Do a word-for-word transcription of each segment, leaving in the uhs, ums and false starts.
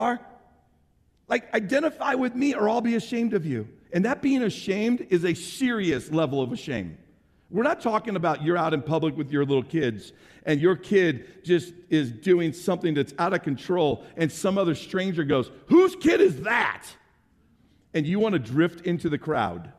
are. Like, identify with me or I'll be ashamed of you. And that being ashamed is a serious level of shame. We're not talking about you're out in public with your little kids and your kid just is doing something that's out of control and some other stranger goes, whose kid is that? And you want to drift into the crowd.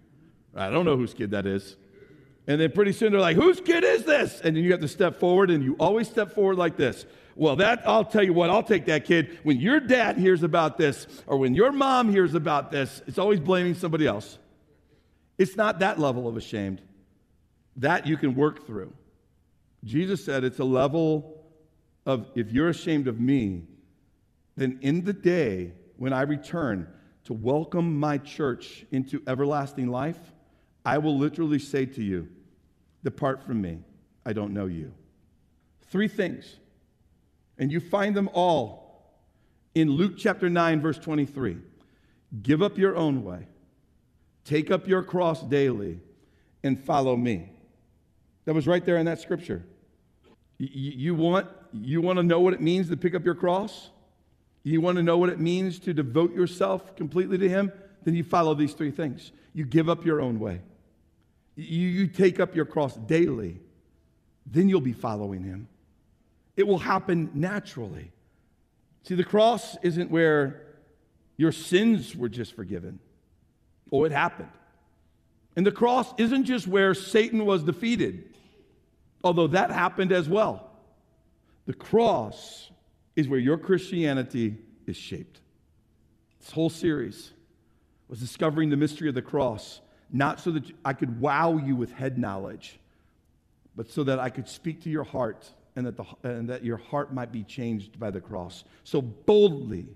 I don't know whose kid that is. And then pretty soon they're like, whose kid is this? And then you have to step forward, and you always step forward like this. Well, that, I'll tell you what, I'll take that kid. When your dad hears about this, or when your mom hears about this, it's always blaming somebody else. It's not that level of ashamed. That you can work through. Jesus said it's a level of, if you're ashamed of me, then in the day when I return to welcome my church into everlasting life, I will literally say to you, depart from me, I don't know you. Three things. And you find them all in Luke chapter nine, verse twenty-three. Give up your own way. Take up your cross daily and follow me. That was right there in that scripture. You, you, want, you want to know what it means to pick up your cross? You want to know what it means to devote yourself completely to him? Then you follow these three things. You give up your own way. You, you take up your cross daily. Then you'll be following him. It will happen naturally. See, the cross isn't where your sins were just forgiven. Oh, it happened. And the cross isn't just where Satan was defeated, although that happened as well. The cross is where your Christianity is shaped. This whole series was discovering the mystery of the cross, not so that I could wow you with head knowledge, but so that I could speak to your heart and that, the, and that your heart might be changed by the cross. So boldly,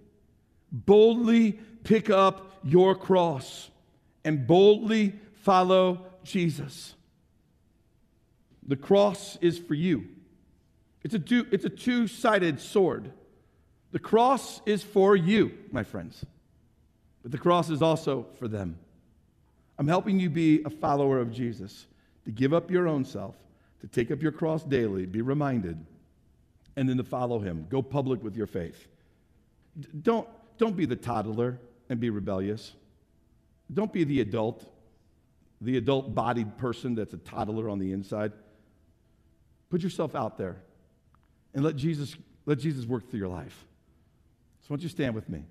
boldly pick up your cross and boldly follow Jesus. The cross is for you. It's a, two, it's a two-sided sword. The cross is for you, my friends. But the cross is also for them. I'm helping you be a follower of Jesus, to give up your own self, to take up your cross daily, be reminded, and then to follow him. Go public with your faith. Don't, don't be the toddler and be rebellious. Don't be the adult, the adult-bodied person that's a toddler on the inside. Put yourself out there and let Jesus, let Jesus work through your life. So why don't you stand with me?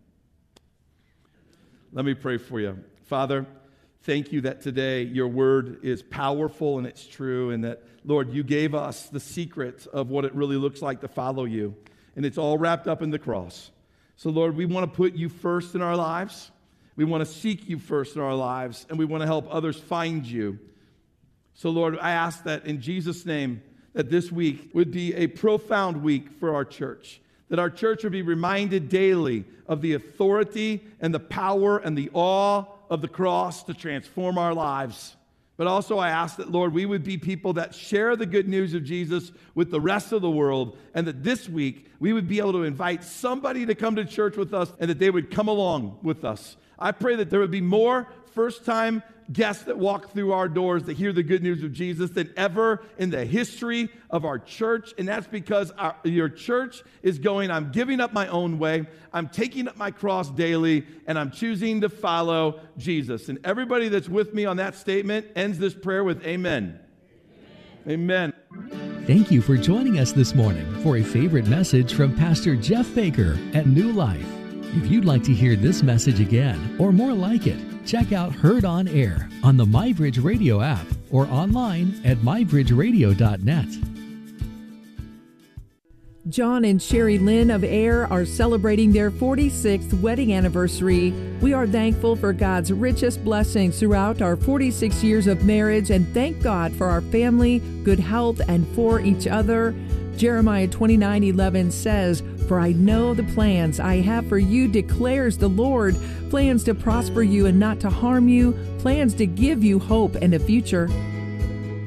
Let me pray for you. Father, thank you that today your word is powerful and it's true, and that, Lord, you gave us the secret of what it really looks like to follow you, and it's all wrapped up in the cross. So, Lord, we want to put you first in our lives. We want to seek you first in our lives, and we want to help others find you. So, Lord, I ask that in Jesus' name, that this week would be a profound week for our church, that our church would be reminded daily of the authority and the power and the awe of the cross to transform our lives. But also I ask that, Lord, we would be people that share the good news of Jesus with the rest of the world, and that this week we would be able to invite somebody to come to church with us and that they would come along with us. I pray that there would be more first-time guests that walk through our doors to hear the good news of Jesus than ever in the history of our church. And that's because our, your church is going, I'm giving up my own way, I'm taking up my cross daily, and I'm choosing to follow Jesus. And everybody that's with me on that statement ends this prayer with amen. Amen. Amen. Thank you for joining us this morning for a favorite message from Pastor Jeff Baker at New Life. If you'd like to hear this message again or more like it, check out Heard on Air on the MyBridge Radio app or online at my bridge radio dot net. John and Sherry Lynn of Air are celebrating their forty-sixth wedding anniversary. We are thankful for God's richest blessings throughout our forty-six years of marriage, and thank God for our family, good health, and for each other. Jeremiah twenty-nine eleven says, "For I know the plans I have for you, declares the Lord, plans to prosper you and not to harm you, plans to give you hope and a future."